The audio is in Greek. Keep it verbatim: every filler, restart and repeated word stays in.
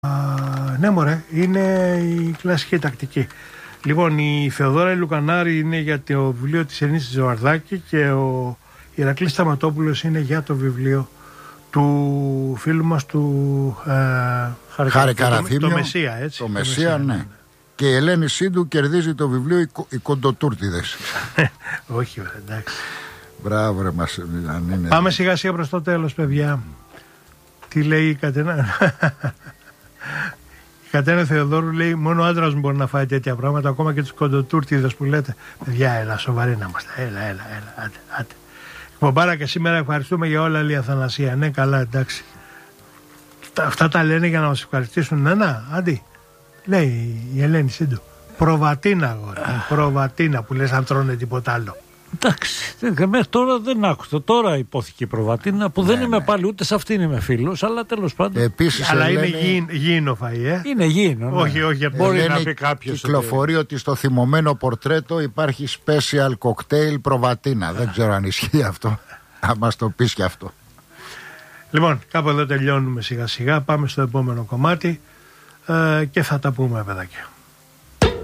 Ναι, μωρέ, είναι η κλασική τακτική. Λοιπόν, η Θεοδόρα Λουκανάρη είναι για το βιβλίο της Ειρήνης Ζωαρδάκη και ο Ηρακλής Σταματόπουλος είναι για το βιβλίο του φίλου μας του ε, Χάρη Καραθήμιο, το, το Μεσσία, έτσι. Το Μεσσία, ναι. ναι. Και η Ελένη Σίντου κερδίζει το βιβλίο «Οι, οι Κοντοτούρτιδες». Όχι, εντάξει. Μπράβο, ρε, μας, αν είναι... Πάμε σιγά σιγά προς το τέλος, παιδιά. Τι λέει η Κατερίνα? Η Κατερίνα Θεοδόρου λέει: μόνο άντρας μου μπορεί να φάει τέτοια πράγματα, ακόμα και τους κοντοτούρτιδες που λέτε. Παιδιά, έλα, σοβαροί να είμαστε. Έλα, έλα, έλα. Άντε, άντε. Κομπάρα, και σήμερα ευχαριστούμε για όλα, λέει Αθανασία. Ναι, καλά, εντάξει. Αυτά τα λένε για να μας ευχαριστήσουν. Ναι, να, άντι. Λέει η Ελένη Σίντου. Προβατίνα, αγόρι. Προβατίνα που λες αν τρώνε τίποτα άλλο. Εντάξει, μέχρι τώρα δεν άκουσα. Τώρα υπόθηκε η προβατίνα που ναι, δεν είμαι ναι. πάλι ούτε σε αυτήν είμαι φίλος, αλλά τέλος πάντων. Επίσης, αλλά Ελένη... είναι γη, γήινο φαΐ, ε. Είναι γήινο. Ναι. Όχι, όχι, μπορεί Ελένη, να πει κάποιος. Κυκλοφορεί ότι... ότι στο θυμωμένο πορτρέτο υπάρχει special cocktail προβατίνα. Δεν ξέρω αν ισχύει αυτό. Θα μας το πεις και αυτό. Λοιπόν, κάπου εδώ τελειώνουμε σιγά σιγά. Πάμε στο επόμενο κομμάτι ε, και θα τα πούμε, παιδάκια.